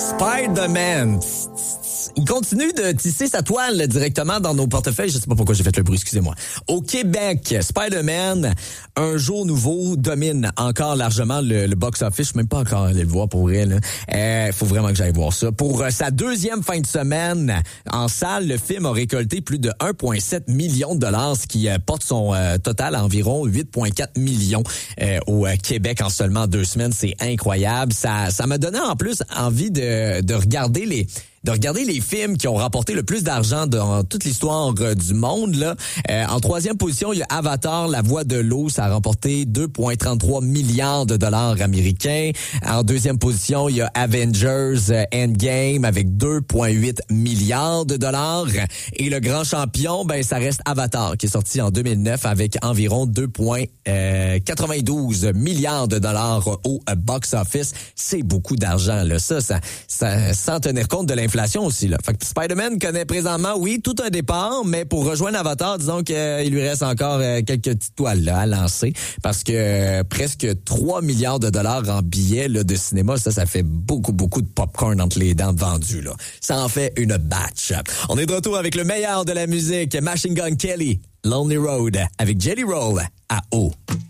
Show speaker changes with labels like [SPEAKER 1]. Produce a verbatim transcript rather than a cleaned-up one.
[SPEAKER 1] Spider-Man. Il continue de tisser sa toile directement dans nos portefeuilles. Je sais pas pourquoi j'ai fait le bruit, excusez-moi. Au Québec, Spider-Man, Un jour nouveau, domine encore largement le, le box-office. Je suis même pas encore allé le voir pour vrai. Il euh, faut vraiment que j'aille voir ça. Pour euh, sa deuxième fin de semaine en salle, le film a récolté plus de un virgule sept million de dollars, ce qui euh, porte son euh, total à environ huit virgule quatre millions euh, au euh, Québec en seulement deux semaines. C'est incroyable. Ça, ça m'a donné en plus envie de, de regarder les... de regarder les films qui ont rapporté le plus d'argent dans toute l'histoire euh, du monde. Là. Euh, en troisième position, il y a Avatar, La Voix de l'eau. Ça a remporté deux virgule trente-trois milliards de dollars américains. En deuxième position, il y a Avengers euh, Endgame avec deux virgule huit milliards de dollars. Et le grand champion, ben ça reste Avatar, qui est sorti en deux mille neuf avec environ deux virgule quatre-vingt-douze milliards de dollars au euh, box-office. C'est beaucoup d'argent, là. Ça, ça, ça, sans tenir compte de l'inflation aussi, là. Fait que Spider-Man connaît présentement, oui, tout un départ, mais pour rejoindre Avatar, disons qu'il euh, lui reste encore euh, quelques petites toiles là, à lancer, parce que euh, presque trois milliards de dollars en billets là, de cinéma, ça, ça fait beaucoup, beaucoup de popcorn entre les dents vendus, là. Ça en fait une batch. On est de retour avec le meilleur de la musique, Machine Gun Kelly, Lonely Road, avec Jelly Roll à eau.